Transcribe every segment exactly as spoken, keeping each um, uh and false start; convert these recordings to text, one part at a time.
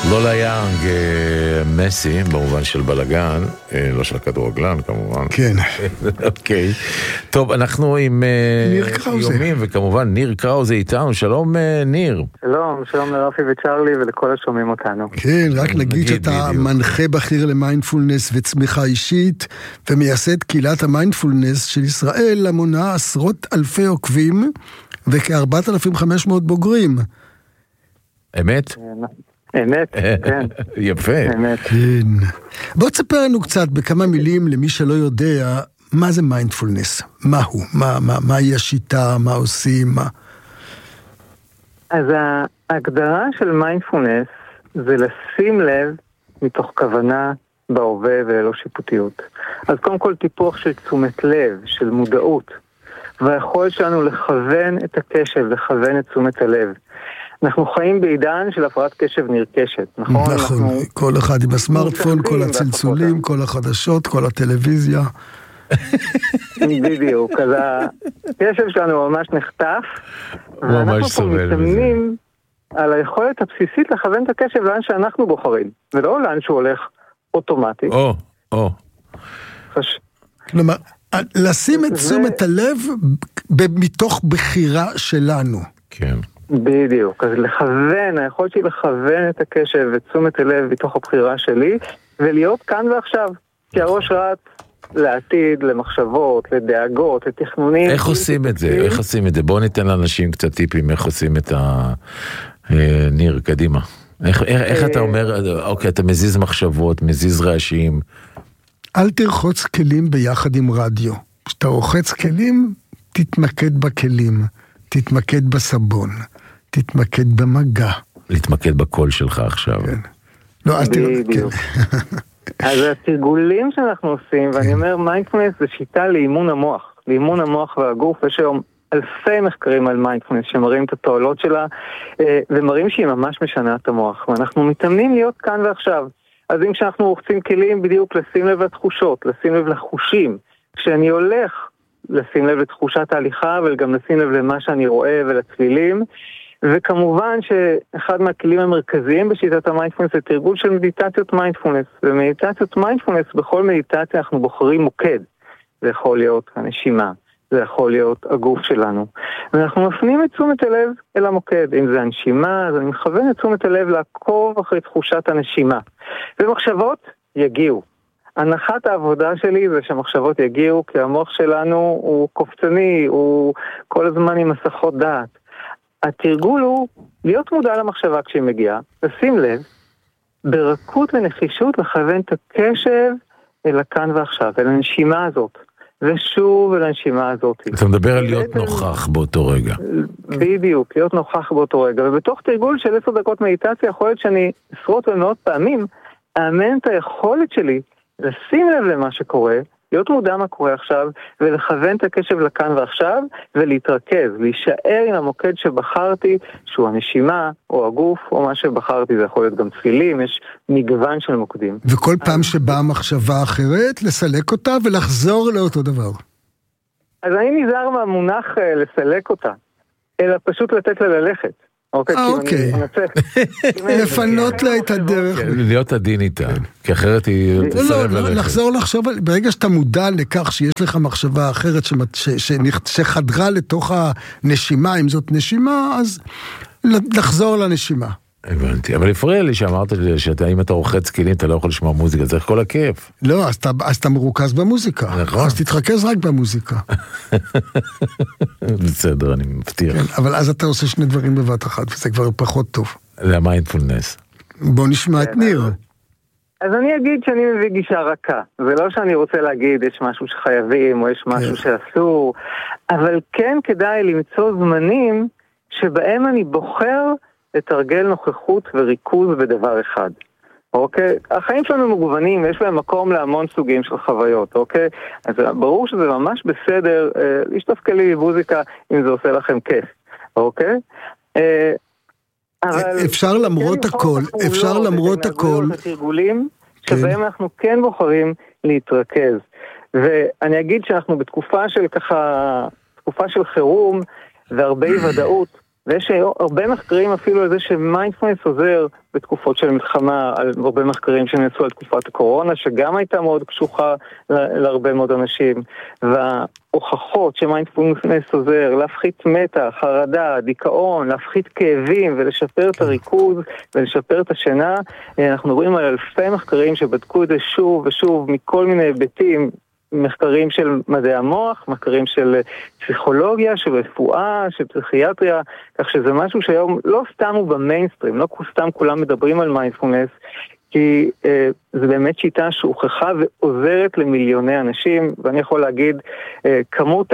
לולה יאנג, מסי, במובן של בלגן, לא של הכדורגלן כמובן. כן. אוקיי. טוב, אנחנו עם ניר קראוזה. יומים, וכמובן ניר קראוזה איתנו. שלום ניר. שלום, שלום לרפי וצ'רלי ולכל השומעים אותנו. כן, רק נגיד שאתה מנחה בכיר למיינדפולנס וצמיחה אישית, ומייסד קהילת המיינדפולנס של ישראל, המונה עשרות אלפי עוקבים, וכ-ארבעת אלפים וחמש מאות בוגרים. אמת? אמת, כן. יפה. אמת. כן. בוא תספר לנו קצת בכמה מילים למי שלא יודע מה זה מיינדפולנס, מה הוא, מה, מה, מהי השיטה, מה עושים, מה... אז ההגדרה של מיינדפולנס זה לשים לב מתוך כוונה בהווה וללא שיפוטיות. אז קודם כל טיפוח של תשומת לב, של מודעות, והיכולת שלנו לכוון את הקשב, לכוון את תשומת הלב. אנחנו חיים בעידן של הפרעת קשב נרכשת, נכון? נכון, אנחנו... כל אחד עם הסמארטפון, כל הצלצולים, כל החדשות, כל הטלוויזיה. בדיוק, אז הקשב שלנו ממש נחטף, ואנחנו פה מתאמנים על היכולת הבסיסית לכוון את הקשב לאן שאנחנו בוחרים, ולא לאן שהוא הולך אוטומטית. או, או. כלומר, לשים את תשומת הלב מתוך בחירה שלנו. כן. בדיוק, אז לכוון, היכולת שלי לכוון את הקשב ותשומת הלב מתוך הבחירה שלי, ולהיות כאן ועכשיו, כי הראש רץ לעתיד, למחשבות, לדאגות, לתכנונים. איך עושים את זה? איך עושים את זה? בואו ניתן לאנשים קצת טיפים, איך עושים את הניר, קדימה. איך אתה אומר, אוקיי, אתה מזיז מחשבות, מזיז רעשים. אל תרחוץ כלים ביחד עם רדיו. כשאתה רוחץ כלים, תתמקד בכלים, תתמקד בסבון, תתמקד במגע. להתמקד בקול שלך עכשיו. כן. לא, אז תראה, כן. אז התרגולים שאנחנו עושים, ואני אומר, מיינדפולנס זה שיטה לאימון המוח, לאימון המוח והגוף. יש היום אלפי מחקרים על מיינדפולנס שמראים את התועלות שלה, ומראים שהיא ממש משנה את המוח, ואנחנו מתאמנים להיות כאן ועכשיו. אז אם כשאנחנו רוחצים כלים, בדיוק לשים לב לתחושות, לשים לב לחושים. כשאני הולך, לשים לב לתחושת ההליכה, וגם לשים לב למה שאני רואה ולצלילים. וכמובן שאחד מהכלים המרכזיים בשיטת המיינדפולנס זה תרגול של מדיטציות מיינדפולנס. ומדיטציות מיינדפולנס, בכל מדיטציה אנחנו בוחרים מוקד. זה יכול להיות הנשימה, זה יכול להיות הגוף שלנו. ואנחנו מפנים את תשומת הלב אל המוקד. אם זה הנשימה, אז אני מכוון את תשומת הלב לעקוב אחרי תחושת הנשימה. ומחשבות יגיעו. הנחת העבודה שלי זה שהמחשבות יגיעו, כי המוח שלנו הוא קופצני, הוא כל הזמן עם מסכות דעת. התרגול הוא להיות מודע למחשבה כשהיא מגיעה, לשים לב, ברכות ונחישות לכוון את הקשב אל הכאן ועכשיו, אל הנשימה הזאת, ושוב אל הנשימה הזאת. אתה מדבר על להיות נוכח באותו רגע. בדיוק, להיות נוכח באותו רגע, ובתוך תרגול של עשר דקות מדיטציה, יכול להיות שאני עשרות ומאות פעמים, אאמן את היכולת שלי לשים לב למה שקורה, להיות מודע מה קורה עכשיו, ולכוון את הקשב לכאן ועכשיו, ולהתרכז, להישאר עם המוקד שבחרתי, שהוא הנשימה, או הגוף, או מה שבחרתי, זה יכול להיות גם תפילים, יש מגוון של מוקדים. וכל פעם שבאה מחשבה אחרת, לסלק אותה ולחזור לאותו דבר. אז אני נזהר מהמונח לסלק אותה, אלא פשוט לתת לה ללכת. אוקיי, לפנות לה את הדרך. להיות עדין איתה, כי אחרת היא תסרב ללכת. לחזור לחשוב, ברגע שאתה מודע לכך שיש לך מחשבה אחרת שחדרה לתוך הנשימה, אם זאת נשימה, אז לחזור לנשימה. הבנתי, אבל הפריע לי שאמרת שאם אתה רוחץ כלים אתה לא יכול לשמוע מוזיקה, צריך כל הכיף. לא, אז אתה מרוכז במוזיקה, אז תתרכז רק במוזיקה. בסדר, אני מבטיח. אבל אז אתה עושה שני דברים בבת אחת, וזה כבר פחות טוב. זה המיינדפולנס. בוא נשמע את ניר. אז אני אגיד שאני מביא גישה רכה, זה לא שאני רוצה להגיד יש משהו שחייבים או יש משהו שאסור, אבל כן כדאי למצוא זמנים שבהם אני בוחר לתרגל נוכחות וריכוז בדבר אחד. אוקיי? החיים שלנו מגוונים, יש להם מקום להמון סוגים של חוויות, אוקיי? אז ברור שזה ממש בסדר, אה, לשתף כלי מוזיקה אם זה עושה לכם כיף, אוקיי? אה, אבל אפשר למרות הכל, אפשר למרות הכל. תרגולים שבהם אנחנו כן בוחרים להתרכז. ואני אגיד שאנחנו בתקופה של ככה, תקופה של חירום והרבה ודאות, ויש הרבה מחקרים אפילו על זה שמיינדפולנס עוזר בתקופות של מלחמה, על הרבה מחקרים שנעשו על תקופת הקורונה, שגם הייתה מאוד קשוחה להרבה מאוד אנשים, וההוכחות שמיינדפולנס עוזר להפחית מתח, חרדה, דיכאון, להפחית כאבים ולשפר את הריכוז ולשפר את השינה. אנחנו רואים על אלפי מחקרים שבדקו את זה שוב ושוב מכל מיני היבטים, מחקרים של מדעי המוח, מחקרים של פסיכולוגיה, של רפואה, של פסיכיאטריה, כך שזה משהו שהיום לא סתם הוא במיינסטרים, לא סתם כולם מדברים על מיינדפולנס, כי אה, זה באמת שיטה שהוכחה ועוזרת למיליוני אנשים, ואני יכול להגיד, אה, כמות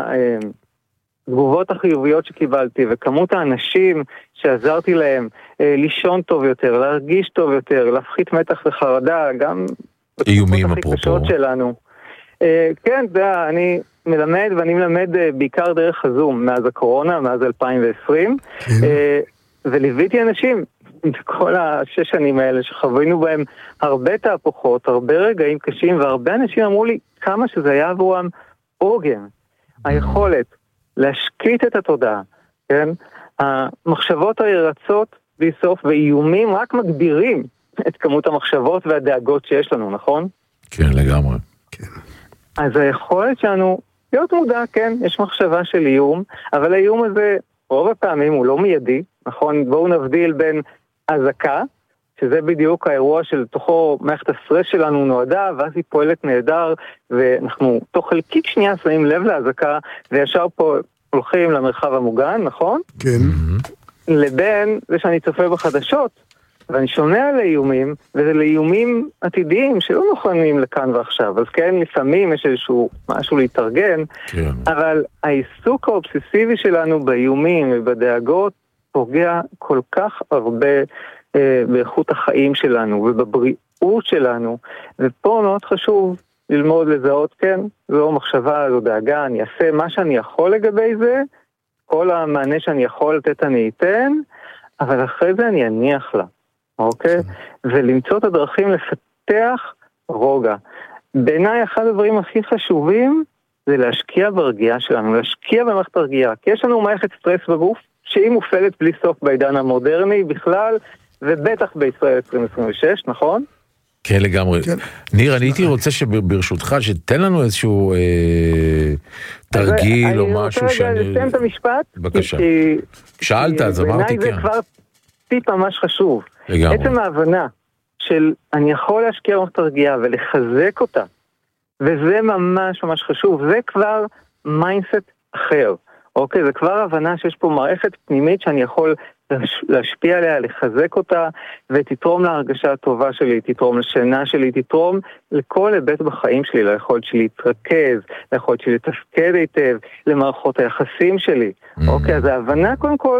התגובות החיוביות שקיבלתי, וכמות האנשים שעזרתי להם אה, לישון טוב יותר, להרגיש טוב יותר, להפחית מתח וחרדה, גם איומים בתקופות הכי קשות שלנו. כן, זה, אני מלמד, ואני מלמד בעיקר דרך הזום, מאז הקורונה, מאז אלפיים ועשרים, וליוויתי אנשים בכל השש שנים האלה, שחווינו בהם הרבה תהפוכות, הרבה רגעים קשים, והרבה אנשים אמרו לי כמה שזה היה עבורם עוגן, היכולת להשקיט את התודעה, כן? המחשבות הרצות בסוף ואיומים רק מגבירים את כמות המחשבות והדאגות שיש לנו, נכון? כן, לגמרי. כן. אז היכולת שלנו להיות מודע, כן, יש מחשבה של איום, אבל האיום הזה רוב הפעמים הוא לא מיידי, נכון? בואו נבדיל בין הזקה, שזה בדיוק האירוע של תוכו מערכת הסטרס שלנו נועדה, ואז היא פועלת נהדר, ואנחנו תוך חלקית שנייה שמים לב להזקה, וישר פה הולכים למרחב המוגן, נכון? כן. לבין זה שאני צופה בחדשות, ואני שומע על איומים, וזה לאיומים עתידיים שלא נכונים לכאן ועכשיו. אז כן, לפעמים יש איזשהו משהו להתארגן, כן. אבל העיסוק האובססיבי שלנו באיומים ובדאגות פוגע כל כך הרבה אה, באיכות החיים שלנו ובבריאות שלנו, ופה מאוד חשוב ללמוד לזהות, כן, זו מחשבה, זו דאגה, אני אעשה מה שאני יכול לגבי זה, כל המענה שאני יכול לתת אני אתן, אבל אחרי זה אני אניח לה. אוקיי? ולמצוא את הדרכים לפתח רוגע. בעיניי אחד הדברים הכי חשובים זה להשקיע ברגיעה שלנו, להשקיע במערכת הרגיעה. כי יש לנו מערכת סטרס בגוף שהיא מופעלת בלי סוף בעידן המודרני בכלל, ובטח בישראל עשרים עשרים ושש, נכון? כן, לגמרי. כן. ניר, אני הייתי רוצה שברשותך, שתן לנו איזשהו אה, תרגיל או משהו שאני... אני רוצה לסיים את המשפט. בבקשה. כי... שאלת, אז אמרתי כן. בעיניי זה כבר טיפ ממש חשוב. לגמרי. עצם ההבנה של אני יכול להשקיע במערכת הרגיעה ולחזק אותה, וזה ממש ממש חשוב, זה כבר מיינדסט אחר, אוקיי? זה כבר הבנה שיש פה מערכת פנימית שאני יכול להשפיע עליה, לחזק אותה, ותתרום להרגשה הטובה שלי, תתרום לשינה שלי, תתרום לכל היבט בחיים שלי, ליכולת שלי להתרכז, ליכולת שלי לתפקד היטב, למערכות היחסים שלי, mm-hmm. אוקיי? אז ההבנה קודם כל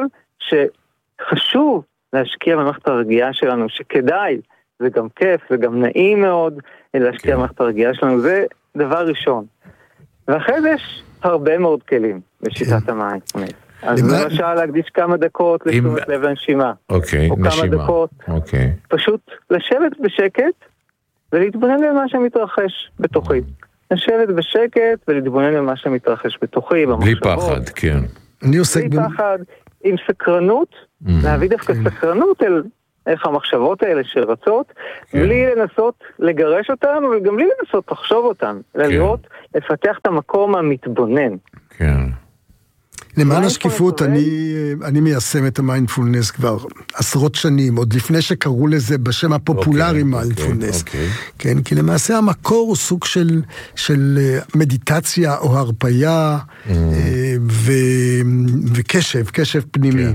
שחשוב להשקיע במערכת הרגיעה שלנו, שכדאי, זה גם כיף, זה גם נעים מאוד, להשקיע okay. במערכת הרגיעה שלנו, זה דבר ראשון. ואחרי זה יש הרבה מאוד כלים בשיטת okay. המיינדפולנס. אז למשל להקדיש כמה דקות לתשומת לב לנשימה. אוקיי, או נשימה. כמה דקות, אוקיי. פשוט לשבת בשקט, ולהתבונן למה שמתרחש בתוכי. לשבת בשקט ולהתבונן למה שמתרחש בתוכי, במחשבות. בלי פחד, כן. אני עוסק בלי פחד, עם סקרנות, להביא דווקא סקרנות אל איך המחשבות האלה שרצות, בלי לנסות לגרש אותם, אבל גם בלי לנסות לחשוב אותם, לראות, לפתח את המקום המתבונן. כן. למען השקיפות, אני, אני מיישם את המיינדפולנס כבר עשרות שנים, עוד לפני שקראו לזה בשם הפופולרי מיינדפולנס. כן, כי למעשה המקור הוא סוג של, של מדיטציה או הרפיה ו, וקשב, קשב פנימי.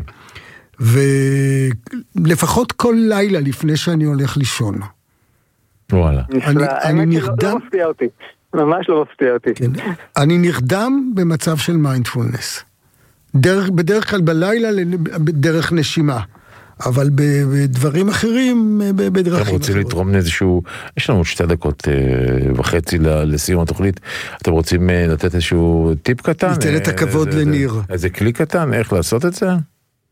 ולפחות כל לילה לפני שאני הולך לישון. וואלה. אני, אני נרדם... לא מפתיע אותי, ממש לא מפתיע אותי. כן. אני נרדם במצב של מיינדפולנס. דרך, בדרך כלל בלילה, בדרך נשימה. אבל בדברים אחרים, בדרכים אחרות. אתם רוצים לתרום איזשהו, יש לנו שתי דקות וחצי לסיום התוכנית, אתם רוצים לתת איזשהו טיפ קטן? ניתן את הכבוד לניר. איזה כלי קטן, איך לעשות את זה?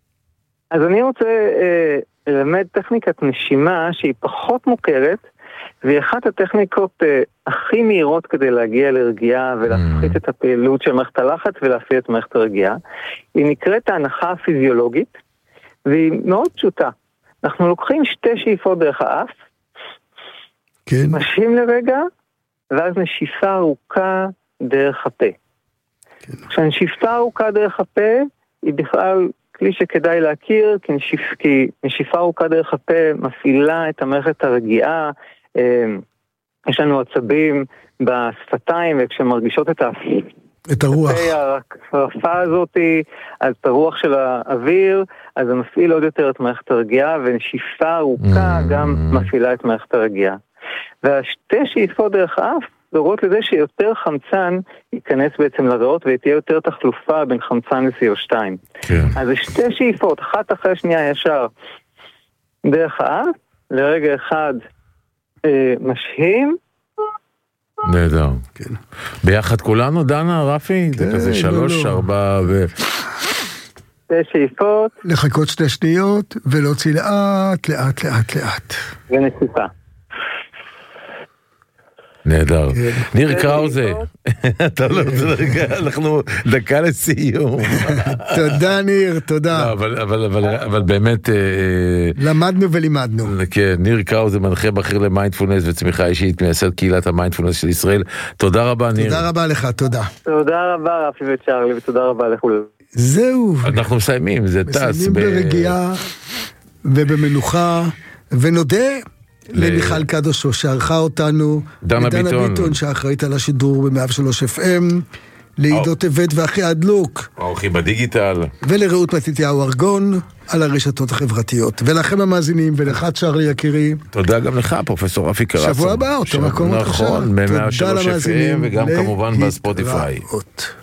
אז אני רוצה ללמד טכניקת נשימה שהיא פחות מוכרת, והיא אחת הטכניקות הכי מהירות כדי להגיע לרגיעה ולהפחית את הפעילות של מערכת הלחץ ולהפעיל את מערכת הרגיעה. היא נקראת ההנחה הפיזיולוגית, והיא מאוד פשוטה. אנחנו לוקחים שתי שאיפות דרך האף, כן. משאים לרגע, ואז נשיפה ארוכה דרך הפה. כן. כשנשיפה ארוכה דרך הפה, היא בכלל כלי שכדאי להכיר, כי, נשיפ, כי נשיפה ארוכה דרך הפה מפעילה את המערכת הרגיעה, יש לנו עצבים בשפתיים, וכשמרגישות את האף, את הרוח. הרפה הזאת, אז את הרוח של האוויר, אז זה מפעיל עוד יותר את מערכת הרגיעה, ונשיפה ארוכה גם מפעילה את מערכת הרגיעה. והשתי שאיפות דרך האף, דורות לזה שיותר חמצן ייכנס בעצם לריאות, ותהיה יותר תחלופה בין חמצן ל-סי או שתיים. כן. אז זה שתי שאיפות, אחת אחרי השנייה ישר דרך האף, לרגע אחד אה, משהים, נהדר. כן. ביחד כולנו, דנה, רפי? כן, זה כזה שלוש, לא, ארבע ו... שתי שאיפות. לחכות שתי שניות, ולהוציא לאט, לאט, לאט, לאט. ונשיפה. נהדר. ניר קראוזה, אתה לא רוצה לרגע, אנחנו דקה לסיום. תודה ניר, תודה. אבל באמת... למדנו ולימדנו. כן, ניר קראוזה, מנחה בכיר למיינדפולנס וצמיחה אישית, מייסד קהילת המיינדפולנס של ישראל. תודה רבה ניר. תודה רבה לך, תודה. תודה רבה רפי וצ'רלי, ותודה רבה לכולם. זהו. אנחנו מסיימים, זה טס. מסיימים ברגיעה ובמנוחה, ונודה... למיכל קדושו שערכה אותנו, דנה ביטון, ביטון שאחראית על השידור ב-מאה ושלוש אף אם, לעידו טבת ואחי הדלוק, האורחים בדיגיטל, ולרעות מתתיהו ארגון על הרשתות החברתיות. ולכם המאזינים, ולך צ'רלי יקירי, תודה גם לך פרופסור רפי קרצון, שבוע הבא אותו מקום, נכון, ב-מאה ושלוש אף אם וגם כמובן בספוטיפיי.